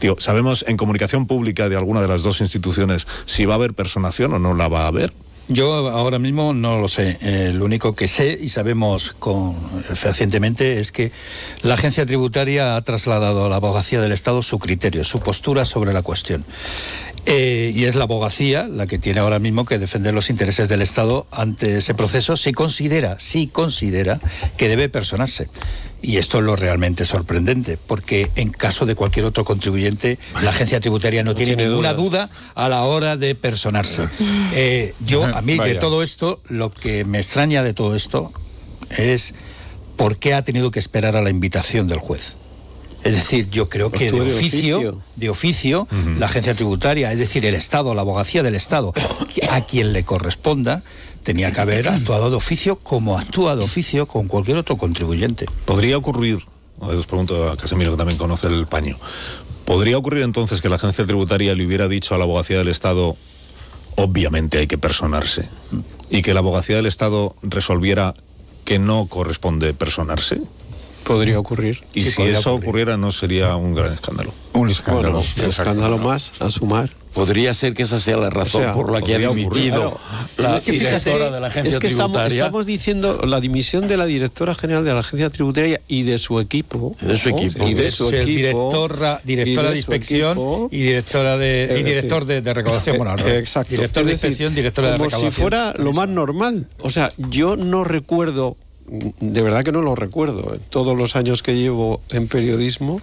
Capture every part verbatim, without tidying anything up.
Digo, ¿sabemos en comunicación pública de alguna de las dos instituciones si va a haber personación o no la va a haber? Yo ahora mismo no lo sé. Eh, lo único que sé y sabemos con, fehacientemente es que la agencia tributaria ha trasladado a la abogacía del Estado su criterio, su postura sobre la cuestión. Eh, y es la abogacía la que tiene ahora mismo que defender los intereses del Estado ante ese proceso si considera, si considera que debe personarse. Y esto es lo realmente sorprendente, porque en caso de cualquier otro contribuyente, la agencia tributaria no, no tiene, tiene ninguna duda a la hora de personarse. Eh, yo, a mí, Vaya. de todo esto, lo que me extraña de todo esto es por qué ha tenido que esperar a la invitación del juez. Es decir, yo creo que de oficio, de oficio, de oficio uh-huh. la agencia tributaria, es decir, el Estado, la abogacía del Estado, a quien le corresponda, tenía que haber actuado de oficio como actúa de oficio con cualquier otro contribuyente. ¿Podría ocurrir, os pregunto a Casimiro que también conoce el paño, ¿podría ocurrir entonces que la agencia tributaria le hubiera dicho a la abogacía del Estado, obviamente hay que personarse, y que la abogacía del Estado resolviera que no corresponde personarse? Podría ocurrir. Y sí, si eso ocurrir. ocurriera, ¿no sería un gran escándalo? Un escándalo. Bueno, un escándalo más a sumar. Podría ser que esa sea la razón o sea, por la que ha dimitido la es que directora de la agencia es que tributaria. Estamos, estamos diciendo la dimisión de la directora general de la agencia tributaria y de su equipo. De su equipo. Y de su sí, equipo. Directora, directora de, de inspección equipo, y directora de y director decir, de, de recaudación. Bueno, eh, exacto. Director de inspección, directora de recaudación. Como si fuera lo más normal. O sea, yo no recuerdo, de verdad que no lo recuerdo, en todos los años que llevo en periodismo,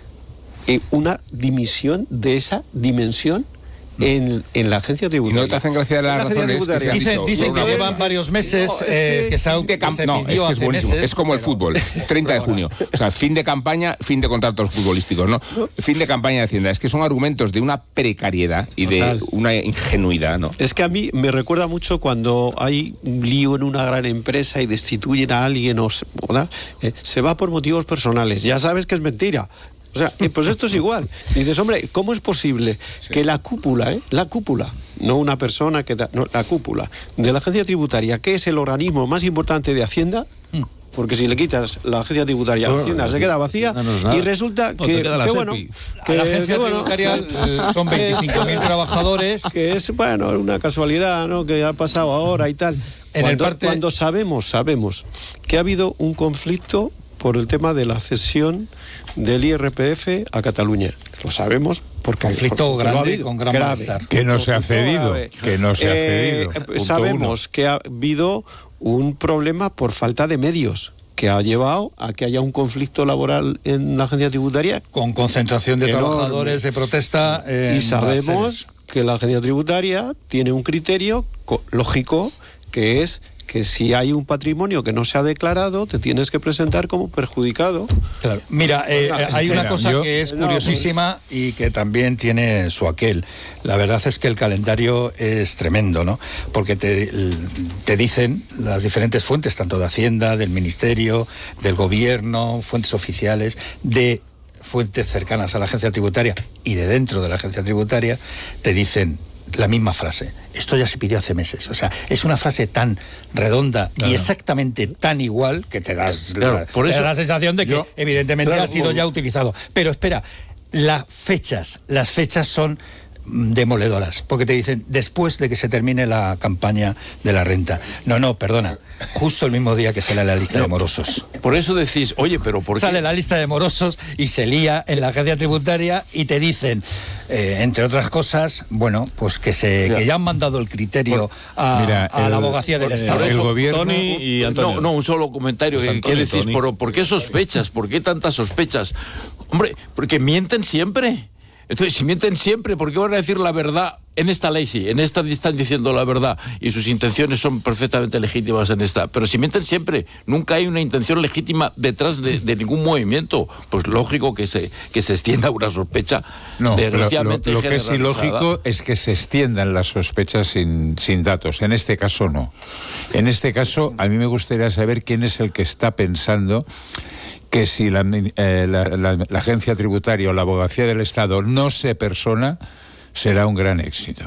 una dimisión de esa dimensión En, en la agencia tributaria. ¿Y no te hacen gracia las razones que se han Dicen, dicho? dicen que no, llevan varios meses no, es que, eh, que, se, que, que se no, es que es buenísimo. Meses, es como el pero... fútbol, treinta de junio. O sea, fin de campaña, fin de contratos futbolísticos, ¿no? Fin de campaña de Hacienda. Es que son argumentos de una precariedad y Total. de una ingenuidad, ¿no? Es que a mí me recuerda mucho cuando hay un lío en una gran empresa y destituyen a alguien o se, eh, se va por motivos personales. Ya sabes que es mentira. O sea, pues esto es igual. Dices, hombre, ¿cómo es posible sí. que la cúpula, eh, la cúpula, no una persona, que da, no, la cúpula de la agencia tributaria, que es el organismo más importante de Hacienda, mm. porque si le quitas la agencia tributaria a Hacienda, se queda vacía, no, no y resulta no, que, que bueno, que la agencia que, tributaria bueno, son veinticinco mil trabajadores, que es, bueno, una casualidad, ¿no?, que ha pasado ahora y tal. En cuando, el parte... cuando sabemos, sabemos que ha habido un conflicto por el tema de la cesión del I R P F a Cataluña. Lo sabemos porque... Conflicto porque grande ha habido, con gran grave, malestar. Que no se ha cedido. Grave. Que no se ha cedido. Eh, sabemos uno. que ha habido un problema por falta de medios, que ha llevado a que haya un conflicto laboral en la agencia tributaria. Con concentración de enorme. trabajadores de protesta. Y sabemos que la agencia tributaria tiene un criterio lógico, que es que si hay un patrimonio que no se ha declarado, te tienes que presentar como perjudicado. Claro. Mira, eh, no, hay una mira, cosa yo, que es curiosísima no, pues... y que también tiene su aquel. La verdad es que el calendario es tremendo, ¿no? Porque te, te dicen las diferentes fuentes, tanto de Hacienda, del Ministerio, del Gobierno, fuentes oficiales, de fuentes cercanas a la agencia tributaria y de dentro de la agencia tributaria, te dicen la misma frase. Esto ya se pidió hace meses. O sea, es una frase tan redonda claro. y exactamente tan igual que te das, claro, la, por eso, te da la sensación de que yo, evidentemente claro, ha sido como... ya utilizado. Pero espera, las fechas, las fechas son demoledoras, porque te dicen después de que se termine la campaña de la renta. No, no, perdona, justo el mismo día que sale la lista no, de morosos. Por eso decís, oye, pero ¿por qué? Sale la lista de morosos y se lía en la agencia tributaria y te dicen, eh, entre otras cosas, bueno, pues que se mira, que ya han mandado el criterio a, mira, a el, la abogacía del el, Estado. El gobierno Tony y Antonio. No, no, un solo comentario. Pues ¿Qué decís? ¿Por, ¿Por qué sospechas? ¿Por qué tantas sospechas? Hombre, porque mienten siempre. Entonces, si mienten siempre, ¿por qué van a decir la verdad en esta ley? Sí, en esta están diciendo la verdad y sus intenciones son perfectamente legítimas en esta. Pero si mienten siempre, nunca hay una intención legítima detrás de, de ningún movimiento. Pues lógico que se que se extienda una sospecha. No, desgraciadamente lo, lo, lo que es ilógico es que se extiendan las sospechas sin, sin datos. En este caso no. En este caso, a mí me gustaría saber quién es el que está pensando que si la, eh, la, la, la agencia tributaria o la abogacía del Estado no se persona, será un gran éxito.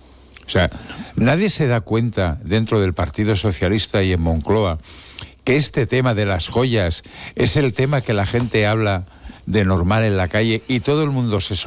O sea, nadie se da cuenta dentro del Partido Socialista y en Moncloa que este tema de las joyas es el tema que la gente habla de normal en la calle y todo el mundo se sorprende.